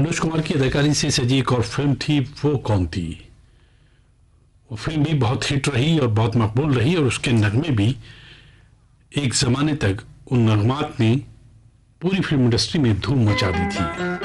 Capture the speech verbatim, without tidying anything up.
मनोज कुमार की अदाकारी से सजी एक और फिल्म थी, वो कौन थी। वो फिल्म भी बहुत हिट रही और बहुत मकबूल रही, और उसके नगमे भी एक ज़माने तक, उन नगमात ने पूरी फिल्म इंडस्ट्री में धूम मचा दी थी।